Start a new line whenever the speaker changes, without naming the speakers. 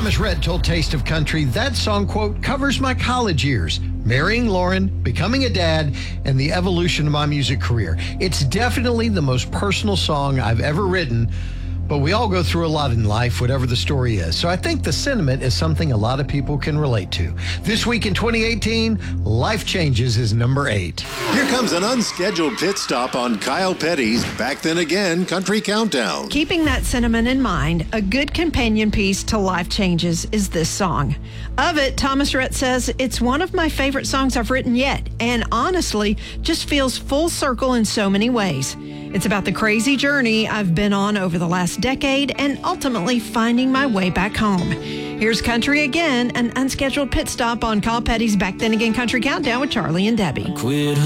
Thomas Rhett told Taste of Country, that song, quote, covers my college years, marrying Lauren, becoming a dad, and the evolution of my music career. It's definitely the most personal song I've ever written, but we all go through a lot in life, whatever the story is. So I think the sentiment is something a lot of people can relate to. This week in 2018, Life Changes is number 8.
Here comes an unscheduled pit stop on Kyle Petty's Back Then Again Country Countdown.
Keeping that sentiment in mind, a good companion piece to Life Changes is this song. Of it, Thomas Rhett says, it's one of my favorite songs I've written yet, and honestly, just feels full circle in so many ways. It's about the crazy journey I've been on over the last decade and ultimately finding my way back home. Here's Country Again, an unscheduled pit stop on Kyle Petty's Back Then Again Country Countdown with Charlie and Debbie.
Quit